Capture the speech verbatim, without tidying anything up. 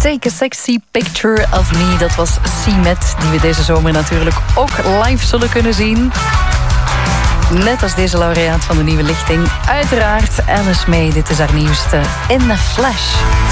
Take a Sexy Picture of Me. Dat was C-Met, die we deze zomer natuurlijk ook live zullen kunnen zien. Net als deze laureaat van de nieuwe lichting. Uiteraard Alice May, dit is haar nieuwste In the Flash.